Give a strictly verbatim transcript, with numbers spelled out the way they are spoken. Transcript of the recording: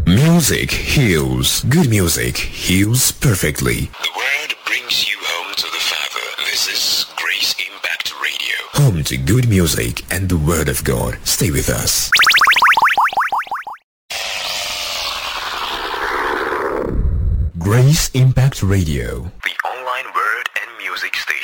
Music heals. Good music heals perfectly. The word brings you home to the Father. This is Grace Impact Radio. Home to good music and the Word of God. Stay with us. Grace Impact Radio. The online word and music station.